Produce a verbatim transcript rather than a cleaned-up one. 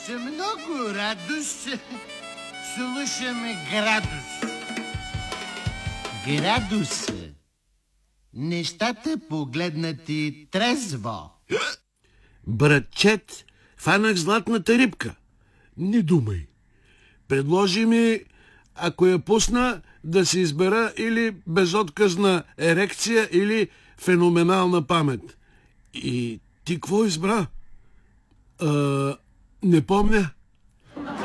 Много радост слушаме градус. Градус. Нещата погледнати трезво. Братчет, хванах златната рибка. Не думай. Предложи ми, ако я пусна, да си избера или безотказна ерекция, или феноменална памет. И ти какво избра? А, не помня.